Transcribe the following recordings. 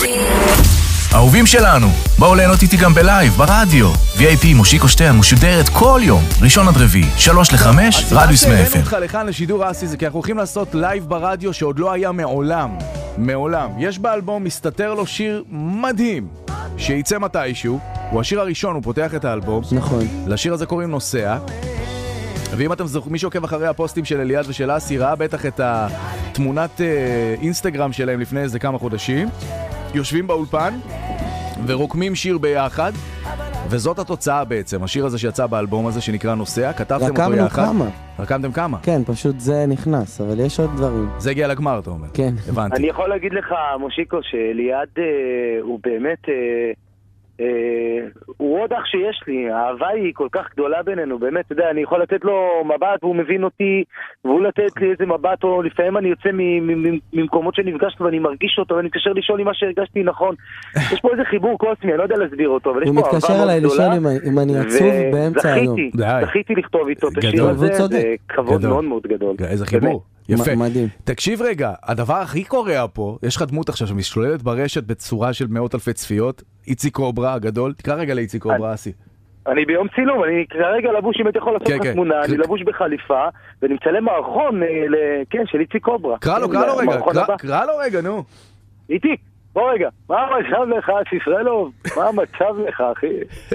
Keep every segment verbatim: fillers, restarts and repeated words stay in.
אהובים שלנו, בואו ליהנות איתי גם בלייב, ברדיו. וי איי פי מושיקו שטרן משודרת כל יום, ראשון עד רביעי, שלוש לחמש, רדיוס מאפר. הסיבה שהבאנו אותך לכאן לשידור אסי זה כי אנחנו הולכים לעשות לייב ברדיו שעוד לא היה מעולם. מעולם. יש באלבום, מסתתר לו שיר מדהים, שייצא מתישהו. הוא השיר הראשון, הוא פותח את האלבום. נכון. לשיר הזה קוראים נוסע. ואם אתם זוכרים, מי שעוקב אחרי הפוסטים של אליעד ושל אסי, ראה בטח את התמונת אינסטגרם שלהם לפני איזה כמה חודשים. יושבים באולפן ורוקמים שיר ביחד, וזאת התוצאה בעצם, השיר הזה שיצא באלבום הזה שנקרא נוסע, כתבתם אותו יחד. רקמנו כמה. רקמתם כמה? כן, פשוט זה נכנס, אבל יש עוד דברים. זה הגיע לגמר, אתה אומר. כן. הבנתי. אני יכול להגיד לך, מושיקו, שאליעד אה, הוא באמת... אה, אה, הוא עוד אח שיש לי, האהבה היא כל כך גדולה בינינו, באמת, אתה יודע, אני יכול לתת לו מבט והוא מבין אותי, והוא לתת לי איזה מבט, או לפעמים אני יוצא ממקומות שנפגשנו ואני מרגיש אותו, ואני מתקשר לשאול לי מה שהרגשתי נכון. יש פה איזה חיבור קוסמי, אני לא יודע להסביר אותו, אבל יש פה אהבה מאוד גדולה. הוא מתקשר אליי לשאול אם אני עצוב באמצע היום. זכיתי לכתוב איתו את השיר הזה, זה כבוד מאוד מאוד גדול. איזה חיבור. יפה. מדהים. תקשיב רגע, הדבר הכי קורע פה, יש לך דמות עכשיו שמשתוללת ברשת בצורה של מאות אלפי צפיות, איציק קוברה הגדול, תקרא רגע לאיציק קוברה, אסי. אני ביום צילום, אני כרגע לבוש, אם הייתי יכול לעשות לך תמונה, אני לבוש בחליפה, ואני מצלם מערכון, כן, של איציק קוברה. קרא לו, קרא לו רגע, קרא לו רגע, נו. איציק, בוא רגע, מה המצב לך, שישראלוב? מה המצב לך, אחי?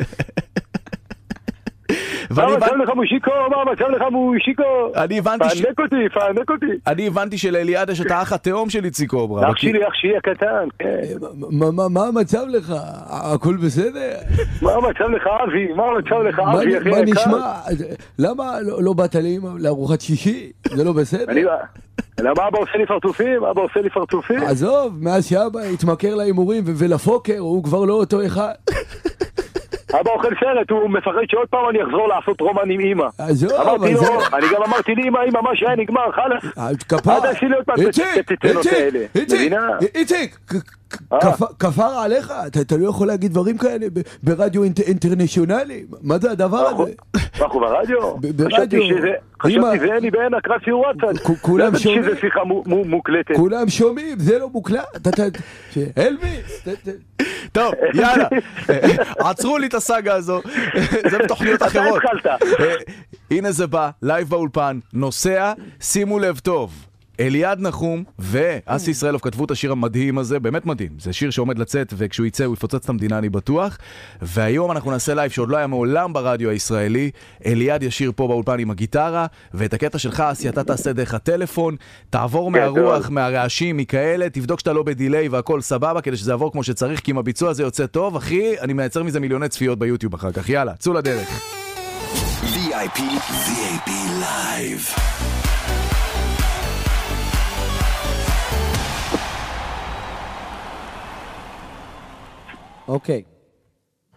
מה המצב לך מושיקו? מה המצב לך מושיקו? אני הבנתי ש... פענק אותי, פענק אותי. אני הבנתי שלאליעד יש את האח התאום של איציק קוברה. אח שלי, אח שלי הקטן, כן. מה המצב לך? הכל בסדר? מה המצב לך אבי? מה המצב לך אבי, אחי? מה נשמע? למה לא באת לי לארוחת שישי? זה לא בסדר? למה אבא עושה לי פרצופים? אבא עושה לי פרצופים? עזוב, מאז שאבא התמכר להימורים ולפוקר, הוא כבר לא אותו אחד. אבא אוכל סרט, הוא מפחד שעוד פעם אני אחזור לעשות רומן עם אמא. עזוב, אמרתי לו, אני גם אמרתי לי אמא, אמא, מה שהיה נגמר, חלאס. כפר, עד עשי לי עוד פעם את התצנות האלה. איציק, איציק, כפר עליך, אתה לא יכול להגיד דברים כאלה ברדיו אינטרנשיונלי. מה זה הדבר הזה? אנחנו ברדיו? ברדיו. חשבתי זה אני בעין הקראת סיור וואטסאפ. כולם שומעים. שזה שיחה מוקלטת. כולם שומעים, זה לא מוקלט. אלביס. טוב, יאללה. עצרו לי את הסאגה הזו. זה בתוכניות אחרות. אתה התחלת. הנה זה בא, לייב באולפן, נוסע, שימו לב טוב. אליעד נחום ואסי ישראלוב כתבו את השיר המדהים הזה, באמת מדהים. זה שיר שעומד לצאת, וכשהוא יצא הוא יפוצץ את המדינה, אני בטוח. והיום אנחנו נעשה לייב שעוד לא היה מעולם ברדיו הישראלי. אליעד ישיר פה באולפן עם הגיטרה, ואת הקטע שלך, אסי, אתה תעשה דרך הטלפון, תעבור מהרוח, מהרעשים, מכאלה, תבדוק שאתה לא בדיליי והכל סבבה, כדי שזה יעבור כמו שצריך, כי אם הביצוע הזה יוצא טוב, אחי, אני מייצר מזה מיליוני צפיות ביוטיוב אחר כך. יאללה, צאו לדרך. וי איי פי, וי איי פי Live. אוקיי.